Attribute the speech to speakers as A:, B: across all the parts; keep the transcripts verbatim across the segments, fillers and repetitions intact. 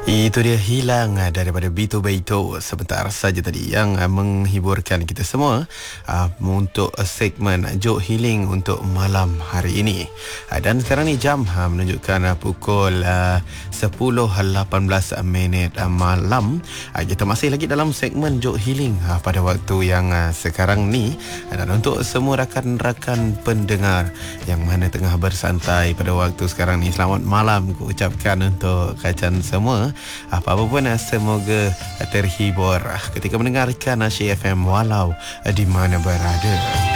A: Itu dia Hilang daripada Bito Beito sebentar saja tadi yang menghiburkan kita semua uh, untuk segmen Jok Healing untuk malam hari ini. Uh, dan sekarang ni jam uh, menunjukkan uh, pukul uh, sepuluh lapan belas minit uh, malam. Uh, kita masih lagi dalam segmen Jok Healing uh, pada waktu yang uh, sekarang ni. Uh, dan untuk semua rakan-rakan pendengar yang mana tengah bersantai pada waktu sekarang ni, selamat malam ku ucapkan untuk kalian semua. Apa-apa pun semoga terhibur ketika mendengarkan Asyik F M walau di mana berada.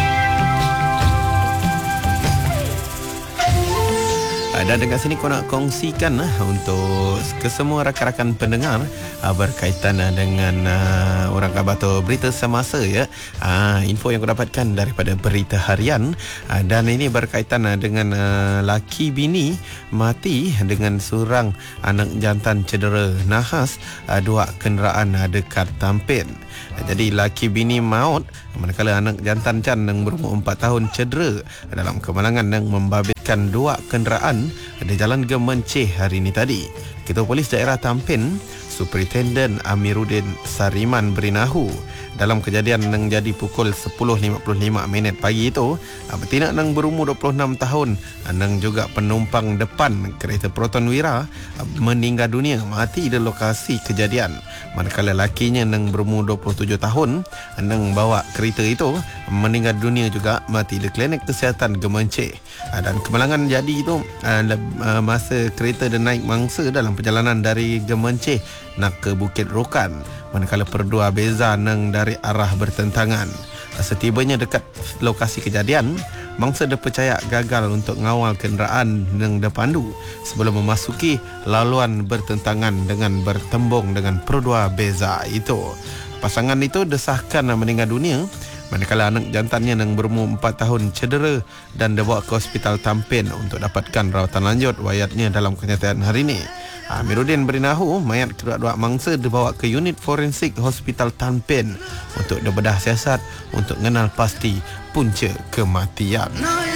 A: Dan dengan sini kau nak kongsikan uh, untuk kesemua rakan-rakan pendengar uh, berkaitan uh, dengan uh, orang kata atau berita semasa ya. Uh, info yang kau dapatkan daripada berita harian uh, dan ini berkaitan uh, dengan uh, laki bini mati dengan seorang anak jantan cedera nahas uh, dua kenderaan uh, dekat Tampin. Uh, jadi laki bini maut manakala anak jantan Chan yang berumur empat tahun cedera dalam kemalangan yang membabitkan dua kenderaan di Jalan Gemenceh hari ini tadi. Ketua Polis Daerah Tampin, Superintenden Amiruddin Sariman berinahu dalam kejadian yang jadi pukul sepuluh lima puluh lima minit pagi itu, betina yang berumur dua puluh enam tahun dan juga penumpang depan kereta Proton Wira meninggal dunia mati di lokasi kejadian. Manakala lakinya yang berumur dua puluh tujuh tahun yang bawa kereta itu meninggal dunia juga mati di klinik kesihatan Gemenceh. Dan kemalangan jadi itu masa kereta dan naik mangsa dalam perjalanan dari Gemenceh nak ke Bukit Rokan, manakala perdua beza nang dari arah bertentangan. Setibanya dekat lokasi kejadian, mangsa dipercaya gagal untuk ngawal kenderaan yang dipandu sebelum memasuki laluan bertentangan dengan bertembung dengan perdua beza itu. Pasangan itu disahkan meninggal dunia, manakala anak jantannya yang berumur empat tahun cedera dan dibawa ke Hospital Tampin untuk dapatkan rawatan lanjut wayatnya dalam kenyataan hari ini. Amiruddin berinahu mayat kedua-dua mangsa dibawa ke unit forensik Hospital Tampin untuk dibedah siasat untuk mengenal pasti punca kematian.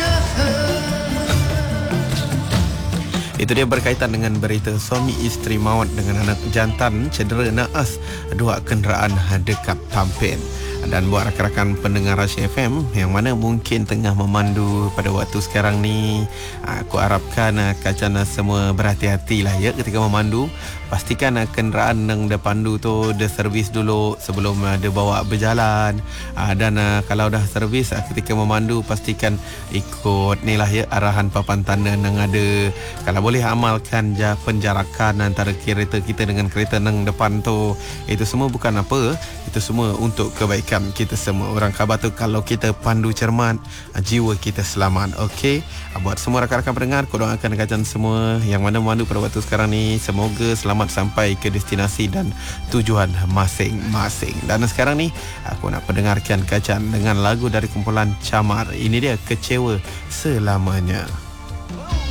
A: Itu dia berkaitan dengan berita suami isteri maut dengan anak jantan cedera naas dua kenderaan dekat Tampin. Dan buat rakan-rakan pendengar Asyik F M yang mana mungkin tengah memandu pada waktu sekarang ni, aku harapkan kalian semua berhati-hatilah ya ketika memandu. Pastikan kenderaan yang dipandu tu dia servis dulu sebelum dia bawa berjalan. Dan kalau dah servis ketika memandu, pastikan ikut ni lah ya arahan papan tanda yang ada. Kalau boleh amalkan je penjarakan antara kereta kita dengan kereta yang depan tu. Itu semua bukan apa, itu semua untuk kebaikan kita semua. Orang khabar tu kalau kita pandu cermat, jiwa kita selamat. Okey, buat semua rakan-rakan pendengar, aku doakan kalian semua yang mana memandu pada waktu sekarang ni semoga selamat sampai ke destinasi dan tujuan masing-masing. Dan sekarang ni aku nak pendengarkan kalian dengan lagu dari kumpulan Camar. Ini dia Kecewa Selamanya.